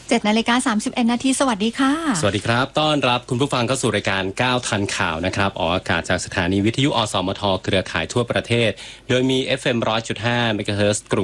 7:31 นาทีสวัสดีค่ะสวัสดีครับต้อนรับคุณผู้ฟังเข้าสู่รายการ9ทันข่าวนะครับออกอากาศจากสถานีวิทยุอสมทเครือข่ายทั่วประเทศโดยมี FM 100.5 เมกะเฮิรตซ์